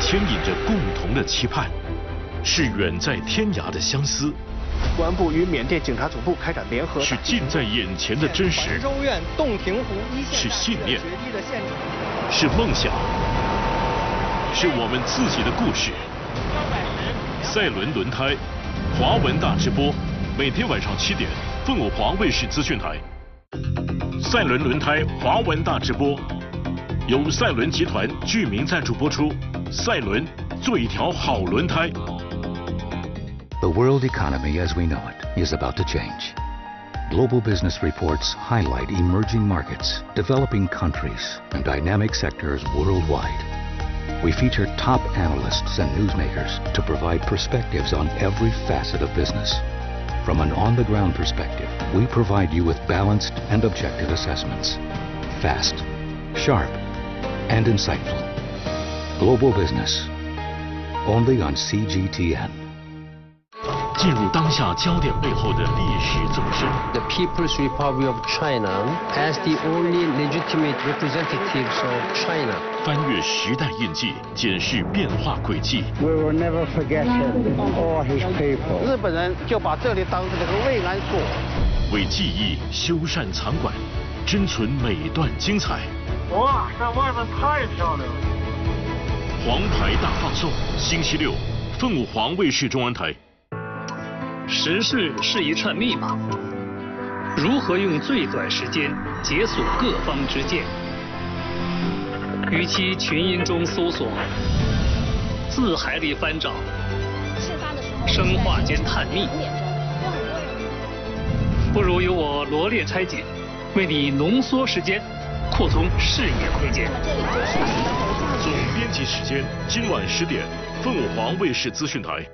牵引着共同的期盼，是远在天涯的相思。 公安部与缅甸警察总部开展联合， 是近在眼前的真实。 州院洞庭湖一线是信念， 决堤的现场， 是梦想，是我们自己的故事。赛伦轮胎，华文大直播，每天晚上7点，凤舞华卫视资讯台。赛伦轮胎华文大直播，由赛伦集团居民赞助播出。赛伦做一条好轮胎。 The world economy as we know it is about to change. Global business reports highlight emerging markets, developing countries, and dynamic sectors worldwide. We feature top analysts and newsmakers to provide perspectives on every facet of business. From an on-the-ground perspective, we provide you with balanced and objective assessments. Fast, sharp, and insightful. Global business. Only on CGTN. 进入当下焦点背后的历史纵深。 The People's Republic of China as the only legitimate representatives of China. 翻越时代印记，检视变化轨迹。 We will never forget him or his people. 日本人就把这里当成了个慰安所。 为记忆修缮藏馆，珍存每段精彩。 哇，这外面太漂亮了！ 黄牌大放送，星期六，凤舞华卫视中文台。 时事是一串密码，如何用最短时间解锁各方之见？与其群音中搜索，字海里翻找，生化间探秘，不如由我罗列拆解，为你浓缩时间，扩充视野窥见。 总编辑时间，今晚10点，凤舞华卫视资讯台。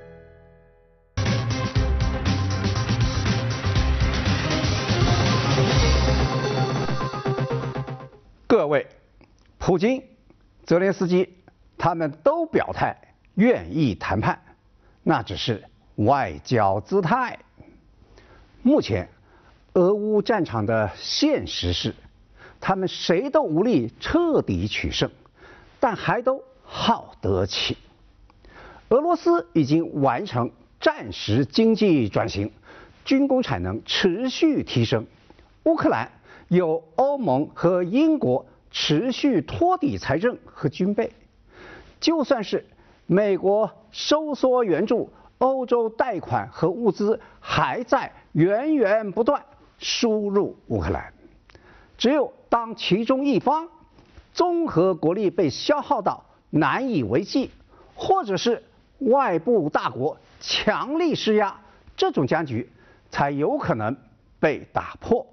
各位，普京、泽连斯基他们都表态愿意谈判，那只是外交姿态。目前，俄乌战场的现实是，他们谁都无力彻底取胜，但还都耗得起。俄罗斯已经完成战时经济转型，军工产能持续提升。乌克兰有欧盟和英国持续托底财政和军备，就算是美国收缩援助，欧洲贷款和物资还在源源不断输入乌克兰。只有当其中一方综合国力被消耗到难以为继，或者是外部大国强力施压，这种僵局才有可能被打破。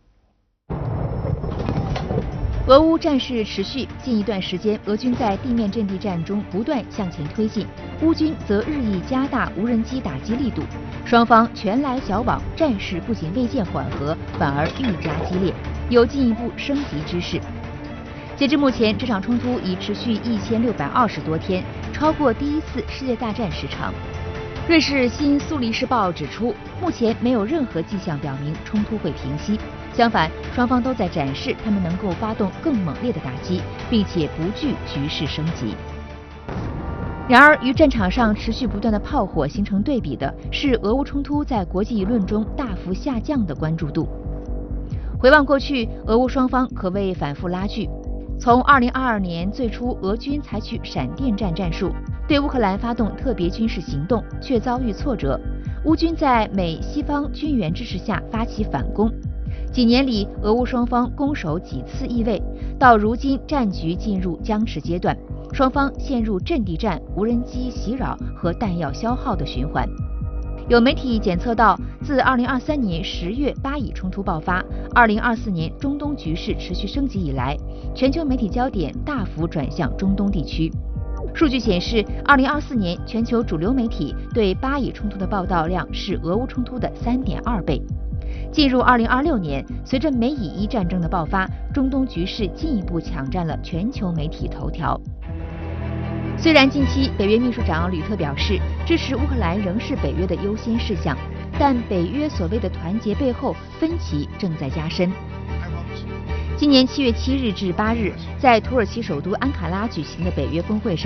俄乌战事持续，近一段时间，俄军在地面阵地战中不断向前推进，乌军则日益加大无人机打击力度，双方拳来脚往，战事不仅未见缓和，反而愈加激烈，有进一步升级之势。截至目前，这场冲突已持续1620多天，超过第一次世界大战时长。瑞士新苏黎世报指出，目前没有任何迹象表明冲突会平息，相反，双方都在展示他们能够发动更猛烈的打击，并且不惧局势升级。然而，与战场上持续不断的炮火形成对比的是，俄乌冲突在国际舆论中大幅下降的关注度。回望过去，俄乌双方可谓反复拉锯。从2022年最初，俄军采取闪电战战术，对乌克兰发动特别军事行动，却遭遇挫折。乌军在美西方军援支持下发起反攻。几年里，俄乌双方攻守几次易位，到如今战局进入僵持阶段，双方陷入阵地战、无人机袭扰和弹药消耗的循环。有媒体检测到，自2023年10月巴以冲突爆发，2024年中东局势持续升级以来，全球媒体焦点大幅转向中东地区。数据显示，2024年全球主流媒体对巴以冲突的报道量是俄乌冲突的3.2倍。进入2026年，随着美以伊战争的爆发，中东局势进一步抢占了全球媒体头条。虽然近期北约秘书长吕特表示，支持乌克兰仍是北约的优先事项，但北约所谓的团结背后，分歧正在加深。今年7月7日至8日，在土耳其首都安卡拉举行的北约峰会上，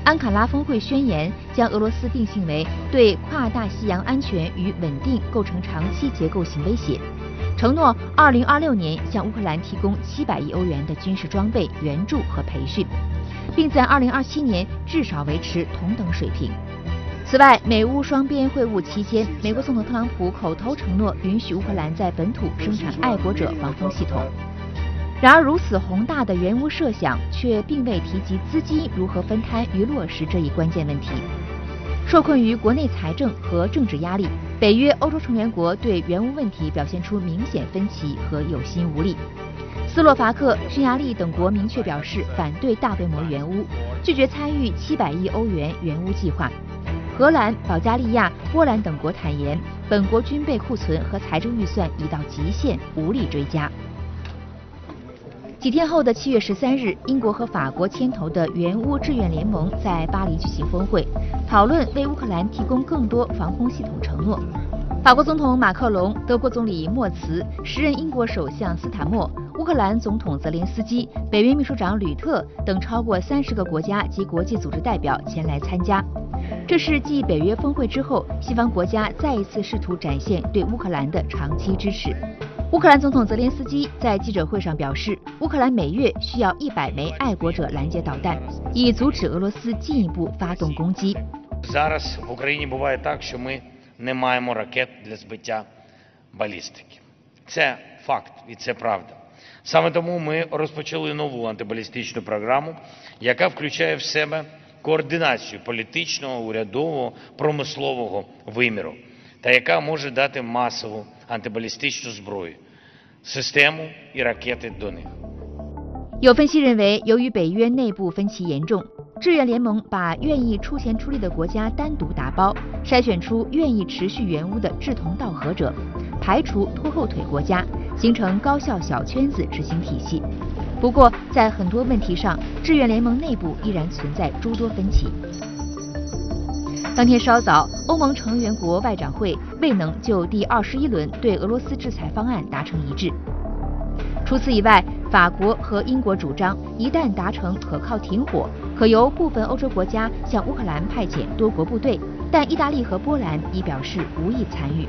安卡拉峰会宣言将俄罗斯定性为对跨大西洋安全与稳定构成长期结构性威胁，承诺2026年向乌克兰提供700亿欧元的军事装备援助和培训，并在2027年至少维持同等水平。此外，美乌双边会晤期间，美国总统特朗普口头承诺允许乌克兰在本土生产爱国者防空系统。然而，如此宏大的援乌设想却并未提及资金如何分摊与落实这一关键问题。受困于国内财政和政治压力，北约欧洲成员国对援乌问题表现出明显分歧和有心无力。斯洛伐克、匈牙利等国明确表示反对大规模援乌，拒绝参与700亿欧元援乌计划。荷兰、保加利亚、波兰等国坦言，本国军备库存和财政预算已到极限，无力追加。几天后的7月13日，英国和法国牵头的援乌志愿联盟在巴黎举行峰会，讨论为乌克兰提供更多防空系统承诺。法国总统马克龙、德国总理默茨、时任英国首相斯坦默、乌克兰总统泽连斯基、北约秘书长吕特等超过30个国家及国际组织代表前来参加。这是继北约峰会之后，西方国家再一次试图展现对乌克兰的长期支持。乌克兰总统泽连斯基在记者会上表示，乌克兰每月需要100枚爱国者拦截导弹，以阻止俄罗斯进一步发动攻击。 Зараз в Україні буває так, що ми не маємо ракет для збиття балістики. Це факт і це правда. Саме тому ми розпочали нову антибалістичну програму, яка включає в себе координацію політичного, урядового, промислового виміру, та яка може дати масову антибалістичну зброю, систему і ракети до них. 有分析认为，由于北约内部分歧严重，志愿联盟把愿意出钱出力的国家单独打包，筛选出愿意持续援乌的志同道合者，排除拖后腿国家，形成高效小圈子执行体系。不过，在很多问题上，志愿联盟内部依然存在诸多分歧。当天稍早，欧盟成员国外长会未能就第21轮对俄罗斯制裁方案达成一致。除此以外，法国和英国主张，一旦达成可靠停火，可由部分欧洲国家向乌克兰派遣多国部队，但意大利和波兰已表示无意参与。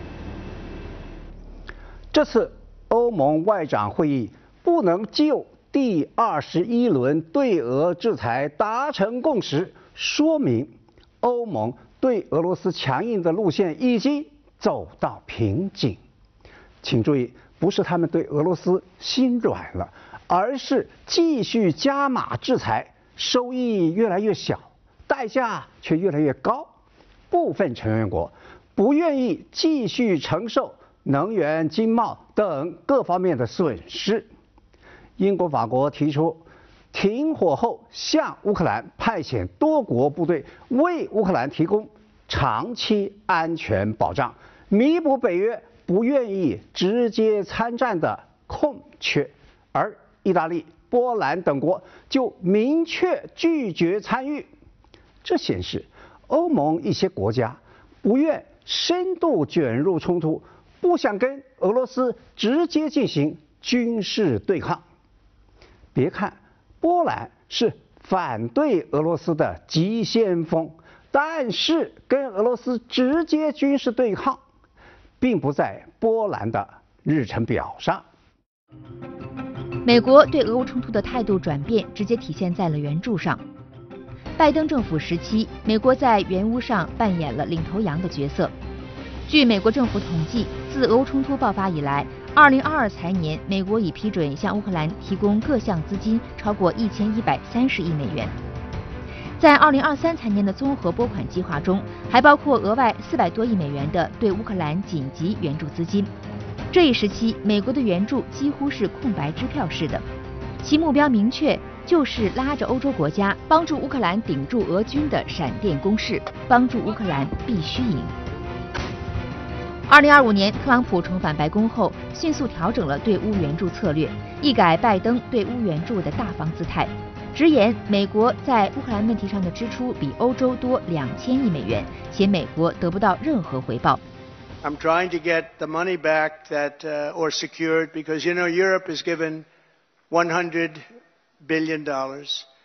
这次欧盟外长会议不能就第21轮对俄制裁达成共识，说明欧盟对俄罗斯强硬的路线已经走到瓶颈。请注意，不是他们对俄罗斯心软了，而是继续加码制裁，收益越来越小，代价却越来越高。部分成员国不愿意继续承受能源、经贸等各方面的损失。英国、法国提出停火后向乌克兰派遣多国部队，为乌克兰提供长期安全保障，弥补北约不愿意直接参战的空缺。而意大利、波兰等国就明确拒绝参与。这显示欧盟一些国家不愿深度卷入冲突，不想跟俄罗斯直接进行军事对抗。别看波兰是反对俄罗斯的急先锋，但是跟俄罗斯直接军事对抗并不在波兰的日程表上。 美国对俄乌冲突的态度转变直接体现在了援助上。拜登政府时期，美国在援乌上扮演了领头羊的角色。据美国政府统计，自俄乌冲突爆发以来，2022财年，美国已批准向乌克兰提供各项资金超过1130亿美元。在2023财年的综合拨款计划中，还包括额外400多亿美元的对乌克兰紧急援助资金。这一时期，美国的援助几乎是空白支票式的，其目标明确，就是拉着欧洲国家帮助乌克兰顶住俄军的闪电攻势，帮助乌克兰必须赢。2025年，特朗普重返白宫后，迅速调整了对乌援助策略，一改拜登对乌援助的大方姿态，直言美国在乌克兰问题上的支出比欧洲多2000亿美元，且美国得不到任何回报。 I'm trying to get the money back that or secured because Europe has given $100 billion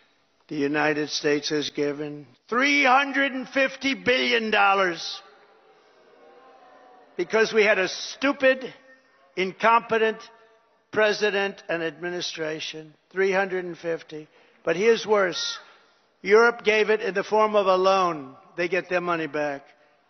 the United States has given $350 billion because we had a stupid, incompetent president and administration. 350. But here's worse. Europe gave it in the form of a loan. They get their money back.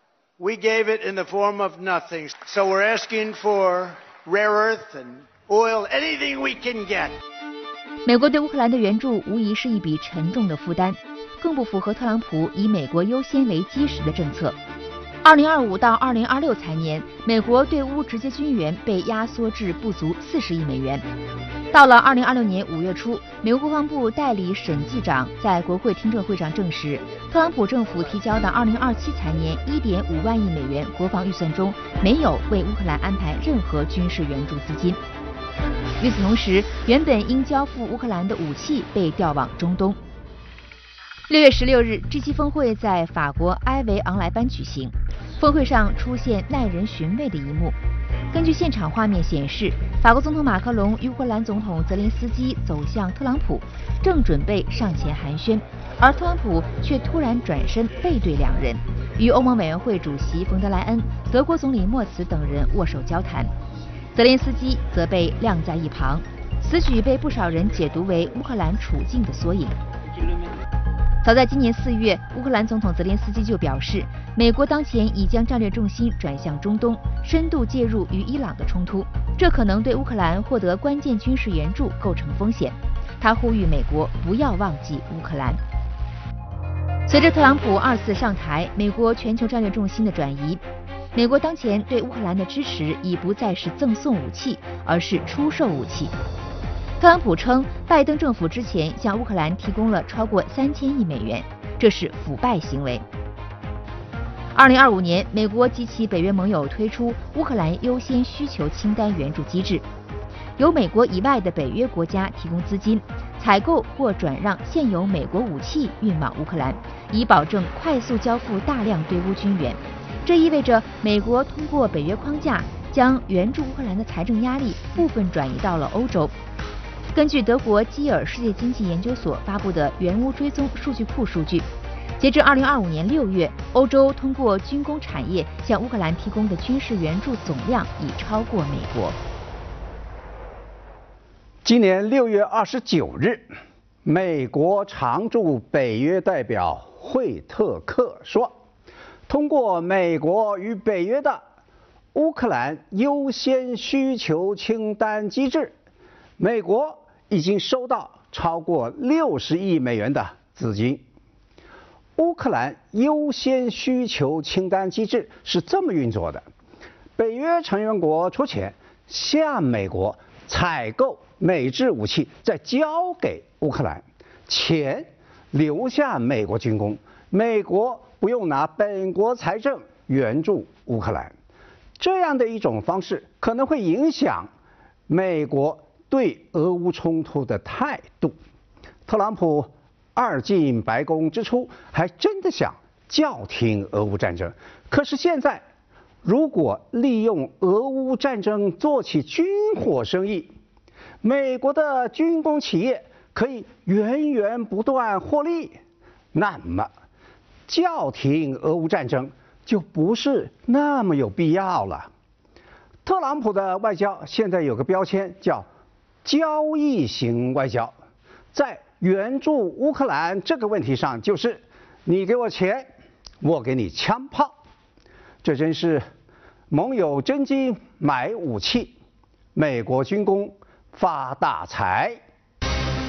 We gave it in the form of nothing. So we're asking for rare earth and oil, anything we can get. 美国对乌克兰的援助无疑是一笔沉重的负担，更不符合特朗普以美国优先为基石的政策。2025到2026财年，美国对乌直接军援被压缩至不足40亿美元。到了2026年5月初，美国国防部代理审计长在国会听证会上证实，特朗普政府提交的2027财年1.5万亿美元国防预算中没有为乌克兰安排任何军事援助资金。与此同时，原本应交付乌克兰的武器被调往中东。6月16日 G7 峰会在法国埃维昂莱班举行，峰会上出现耐人寻味的一幕。根据现场画面显示，法国总统马克龙与乌克兰总统泽连斯基走向特朗普，正准备上前寒暄，而特朗普却突然转身背对两人，与欧盟委员会主席冯德莱恩、德国总理默茨等人握手交谈。泽连斯基则被晾在一旁，此举被不少人解读为乌克兰处境的缩影。早在今年4月，乌克兰总统泽连斯基就表示，美国当前已将战略重心转向中东，深度介入与伊朗的冲突，这可能对乌克兰获得关键军事援助构成风险。他呼吁美国不要忘记乌克兰。随着特朗普2次上台，美国全球战略重心的转移，美国当前对乌克兰的支持已不再是赠送武器，而是出售武器。特朗普称，拜登政府之前向乌克兰提供了超过3000亿美元，这是腐败行为。2025年，美国及其北约盟友推出乌克兰优先需求清单援助机制，由美国以外的北约国家提供资金，采购或转让现有美国武器运往乌克兰，以保证快速交付大量对乌军援。这意味着美国通过北约框架，将援助乌克兰的财政压力部分转移到了欧洲。根据德国基尔世界经济研究所发布的援乌追踪数据库数据，截至2025年6月，欧洲通过军工产业向乌克兰提供的军事援助总量已超过美国。 今年6月29日，美国常驻北约代表惠特克说，通过美国与北约的乌克兰优先需求清单机制，美国已经收到超过60亿美元的资金。乌克兰优先需求清单机制是这么运作的：北约成员国出钱向美国采购美制武器，再交给乌克兰，钱留下美国军工，美国不用拿本国财政援助乌克兰。这样的一种方式可能会影响美国对俄乌冲突的态度。特朗普2进白宫之初还真的想叫停俄乌战争，可是现在如果利用俄乌战争做起军火生意，美国的军工企业可以源源不断获利，那么叫停俄乌战争就不是那么有必要了。特朗普的外交现在有个标签叫交易型外交，在援助乌克兰这个问题上，就是你给我钱，我给你枪炮。这真是盟友真金买武器，美国军工发大财。